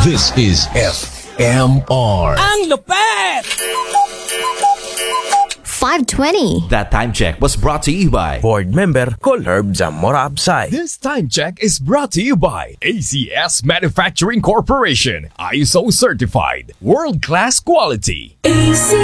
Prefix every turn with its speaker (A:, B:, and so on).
A: This is FMR.
B: Ang lupet!
C: 520.
D: That time check was brought to you by
E: Board member Colherb Zamora Absay.
A: This time check is brought to you by ACS Manufacturing Corporation. ISO certified. World-class quality.
B: AC